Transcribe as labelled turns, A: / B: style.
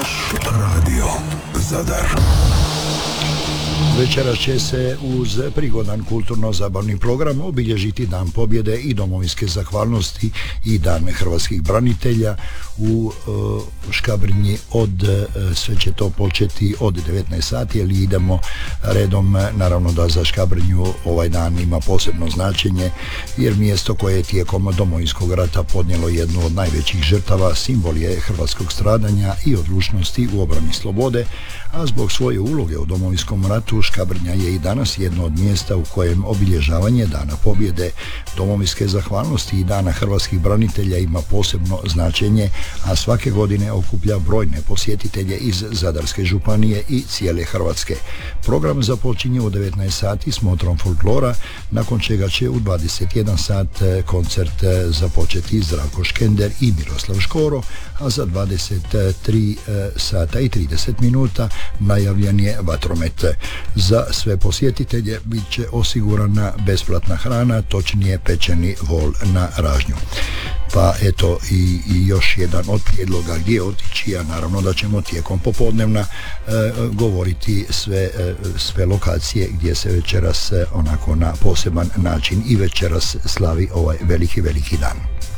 A: Naš radio Zadar. Večeras će se uz prigodan kulturno-zabavni program obilježiti Dan pobjede i domovinske zahvalnosti i Dan hrvatskih branitelja u Škabrnji. Sve će to početi od 19 sati, jer idemo redom. Naravno da za Škabrnju ovaj dan ima posebno značenje, jer mjesto koje je tijekom Domovinskog rata podnijelo jednu od najvećih žrtava, simbol je hrvatskog stradanja i odlučnosti u obrani slobode, a zbog svoje uloge u Domovinskom ratu Škabrnja je i danas jedno od mjesta u kojem obilježavanje Dana pobjede, domovinske zahvalnosti i Dana hrvatskih branitelja ima posebno značenje, a svake godine okuplja brojne posjetitelje iz Zadarske županije i cijele Hrvatske. Program započinje u 19 sati s motrom folklora, nakon čega će u 21 sat koncert započeti Zdravko Škender i Miroslav Škoro, a za 23 sata i 30 minuta najavljen je vatromet. Za sve posjetitelje bit će osigurana besplatna hrana, točnije pečeni vol na ražnju. Pa eto i još jedan od prijedloga gdje otići, a naravno da ćemo tijekom popodnevna govoriti sve lokacije gdje se večeras onako na poseban način i večeras slavi ovaj veliki dan.